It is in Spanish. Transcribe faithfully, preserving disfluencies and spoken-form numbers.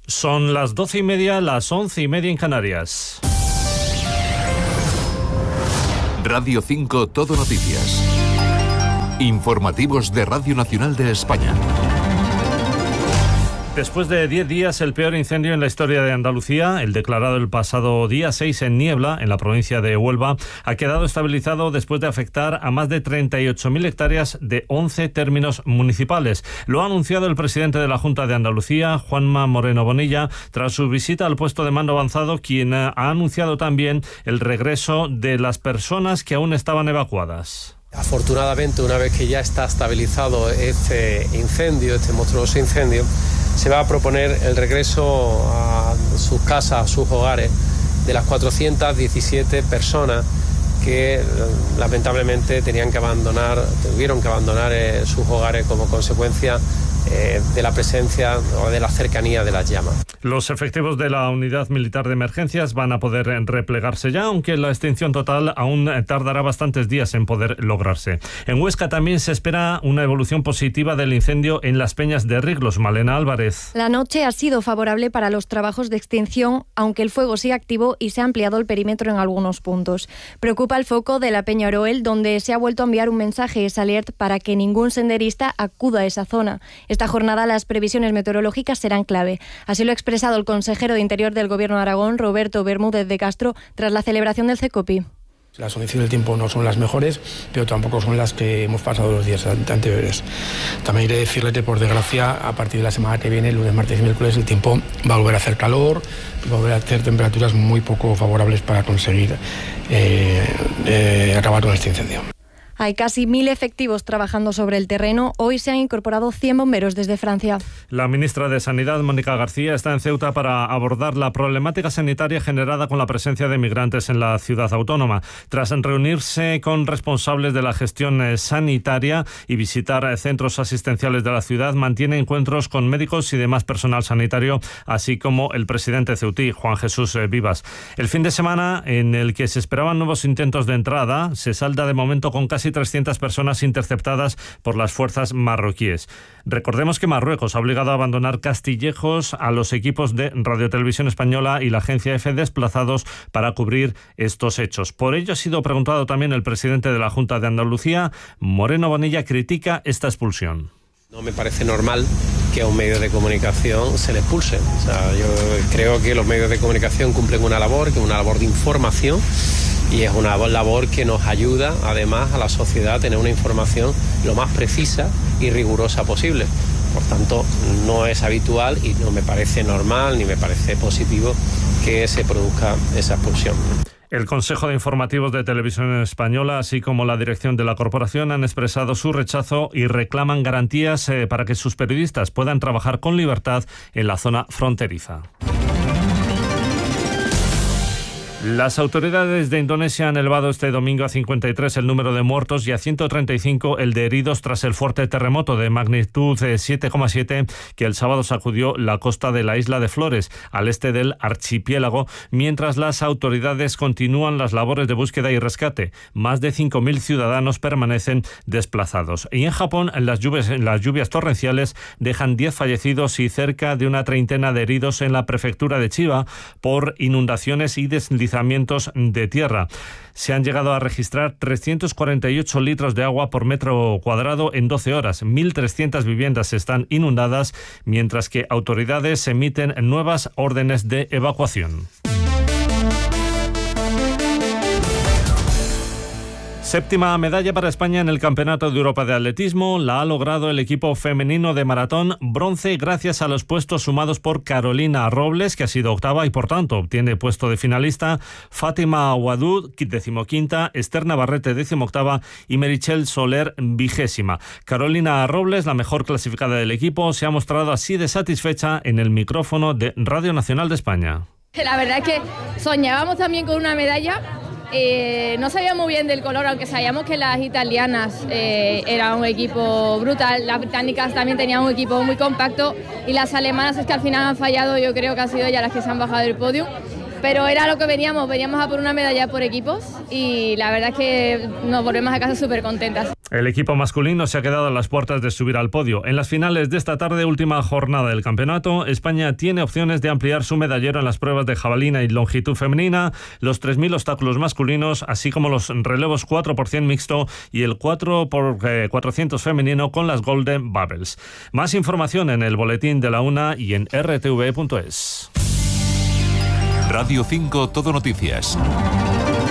Son las doce y media, las once y media en Canarias. Radio cinco Todo Noticias. Informativos de Radio Nacional de España. Después de diez días, el peor incendio en la historia de Andalucía, el declarado el pasado día seis en Niebla, en la provincia de Huelva, ha quedado estabilizado después de afectar a más de treinta y ocho mil hectáreas de once términos municipales. Lo ha anunciado el presidente de la Junta de Andalucía, Juanma Moreno Bonilla, tras su visita al puesto de mando avanzado, quien ha anunciado también el regreso de las personas que aún estaban evacuadas. Afortunadamente, una vez que ya está estabilizado este incendio, este monstruoso incendio, se va a proponer el regreso a sus casas, a sus hogares, de las cuatrocientas diecisiete personas que lamentablemente tenían que abandonar, tuvieron que abandonar eh, sus hogares como consecuencia eh, de la presencia o de la cercanía de las llamas. Los efectivos de la Unidad Militar de Emergencias van a poder replegarse ya, aunque la extinción total aún tardará bastantes días en poder lograrse. En Huesca también se espera una evolución positiva del incendio en las Peñas de Riglos. Malena Álvarez. La noche ha sido favorable para los trabajos de extinción, aunque el fuego sigue activo y se ha ampliado el perímetro en algunos puntos. Preocupa el foco de la Peña Oroel, donde se ha vuelto a enviar un mensaje S Alert para que ningún senderista acuda a esa zona. Esta jornada las previsiones meteorológicas serán clave. Así lo ha expresado el consejero de Interior del Gobierno de Aragón, Roberto Bermúdez de Castro, tras la celebración del CECOPI. Las condiciones del tiempo no son las mejores, pero tampoco son las que hemos pasado los días anteriores. También iré a decirle que, por desgracia, a partir de la semana que viene, lunes, martes y miércoles, el tiempo va a volver a hacer calor, va a volver a hacer temperaturas muy poco favorables para conseguir eh, eh, acabar con este incendio. Hay casi mil efectivos trabajando sobre el terreno. Hoy se han incorporado cien bomberos desde Francia. La ministra de Sanidad, Mónica García, está en Ceuta para abordar la problemática sanitaria generada con la presencia de migrantes en la ciudad autónoma. Tras reunirse con responsables de la gestión sanitaria y visitar centros asistenciales de la ciudad, mantiene encuentros con médicos y demás personal sanitario, así como el presidente ceutí, Juan Jesús Vivas. El fin de semana, en el que se esperaban nuevos intentos de entrada, se salda de momento con casi trescientas personas interceptadas por las fuerzas marroquíes. Recordemos que Marruecos ha obligado a abandonar Castillejos a los equipos de Radio Televisión Española y la agencia EFE desplazados para cubrir estos hechos. Por ello ha sido preguntado también el presidente de la Junta de Andalucía. Moreno Bonilla critica esta expulsión. No me parece normal que a un medio de comunicación se le expulse. O sea, yo creo que los medios de comunicación cumplen una labor, que es una labor de información, y es una labor que nos ayuda, además, a la sociedad a tener una información lo más precisa y rigurosa posible. Por tanto, no es habitual y no me parece normal ni me parece positivo que se produzca esa expulsión. El Consejo de Informativos de Televisión Española, así como la dirección de la corporación, han expresado su rechazo y reclaman garantías eh, para que sus periodistas puedan trabajar con libertad en la zona fronteriza. Las autoridades de Indonesia han elevado este domingo a cincuenta y tres el número de muertos y a ciento treinta y cinco el de heridos tras el fuerte terremoto de magnitud siete coma siete que el sábado sacudió la costa de la isla de Flores, al este del archipiélago, mientras las autoridades continúan las labores de búsqueda y rescate. Más de cinco mil ciudadanos permanecen desplazados. Y en Japón, las lluvias, las lluvias torrenciales dejan diez fallecidos y cerca de una treintena de heridos en la prefectura de Chiba por inundaciones y deslizamientos de tierra. Se han llegado a registrar trescientos cuarenta y ocho litros de agua por metro cuadrado en doce horas. mil trescientas viviendas están inundadas, mientras que autoridades emiten nuevas órdenes de evacuación. Séptima medalla para España en el Campeonato de Europa de Atletismo. La ha logrado el equipo femenino de maratón, bronce, gracias a los puestos sumados por Carolina Robles, que ha sido octava y por tanto obtiene puesto de finalista, Fátima Ouadud, decimoquinta, Esther Navarrete, decimoctava y Merichel Soler, vigésima. Carolina Robles, la mejor clasificada del equipo, se ha mostrado así de satisfecha en el micrófono de Radio Nacional de España. La verdad es que soñábamos también con una medalla. Eh, no sabíamos muy bien del color, aunque sabíamos que las italianas eh, eran un equipo brutal, las británicas también tenían un equipo muy compacto y las alemanas es que al final han fallado, yo creo que han sido ya las que se han bajado del podio pero era lo que veníamos, veníamos a por una medalla por equipos y la verdad es que nos volvemos a casa súper contentas. El equipo masculino se ha quedado a las puertas de subir al podio. En las finales de esta tarde, última jornada del campeonato, España tiene opciones de ampliar su medallero en las pruebas de jabalina y longitud femenina, los tres mil obstáculos masculinos, así como los relevos cuatro por cien mixto y el cuatro por cuatrocientos femenino con las Golden Bubbles. Más información en el boletín de la una y en r t v punto es. Radio cinco Todo Noticias.